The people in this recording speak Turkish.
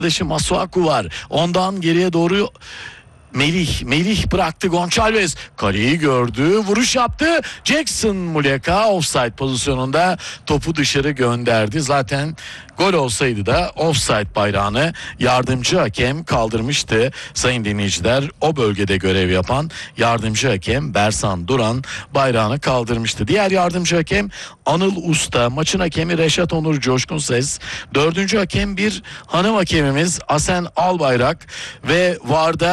arkadaşı Masuaku var. Ondan geriye doğru Melih bıraktı. Gonçalves kaleyi gördü. Vuruş yaptı. Jackson Muleka offside pozisyonunda topu dışarı gönderdi. Zaten gol olsaydı da offside bayrağını yardımcı hakem kaldırmıştı. Sayın dinleyiciler, o bölgede görev yapan yardımcı hakem Bersan Duran bayrağını kaldırmıştı. Diğer yardımcı hakem Anıl Usta, maçın hakemi Reşat Onur Coşkunses, dördüncü hakem bir hanım hakemimiz Asen Albayrak ve VAR'da